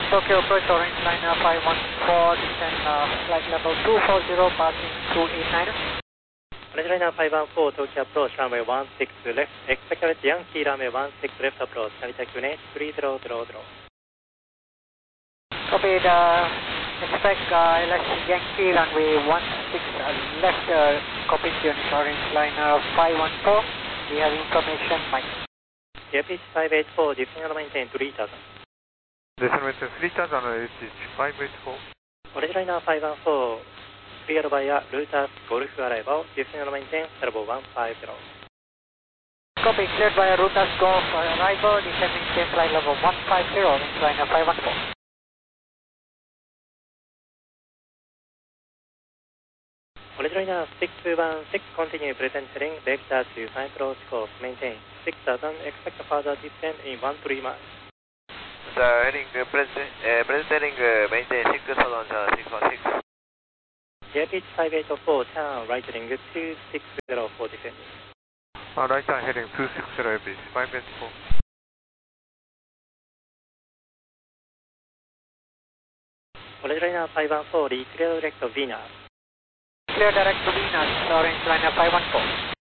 Tokyo approach orange liner 514, descend flight level 240, passing 289. Orange liner 514, Tokyo approach runway 16 left, expect Yankee runway 16 left approach, Narita QNH 3000. Copied, expect LS Yankee runway 16 left, copied unit orange liner 514, we have information, Mike. Airpitch 584, descend and maintain 3000. Descend and maintain 3000 on Airpitch 584. Orange liner 514, clear via Lotus Golf arrival, descend and maintain level 150. Copy, cleared via Lotus Golf arrival, descending same flight level 150, orange liner 514. Orange liner 6216, continue present heading, vector to Cyprus course, maintain 6000, expect further descent in 13 miles. Sir, heading present heading, maintain 6000, 616. Airpitch 584, turn right heading 260 for descending. Right turn heading 260 Airpitch 584. Orange liner 514, clear direct to Venus. Clear direct to Venus, orange liner 514.